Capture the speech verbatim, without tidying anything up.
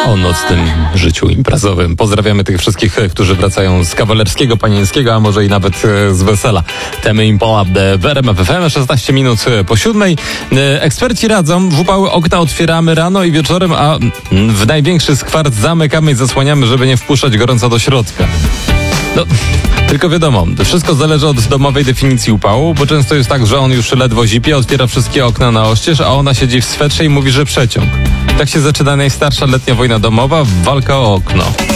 o nocnym życiu imprezowym. Pozdrawiamy tych wszystkich, którzy wracają z kawalerskiego, panieńskiego, a może i nawet z wesela. Temy Impala w R M F F M, szesnaście minut po siódmej. Eksperci radzą, w upały okna otwieramy rano i wieczorem, a w największy skwar zamykamy i zasłaniamy, żeby nie wpuszczać gorąca do środka. No, tylko wiadomo, wszystko zależy od domowej definicji upału, bo często jest tak, że on już ledwo zipie, otwiera wszystkie okna na oścież, a ona siedzi w swetrze i mówi, że przeciąg. Tak się zaczyna najstarsza letnia wojna domowa, walka o okno.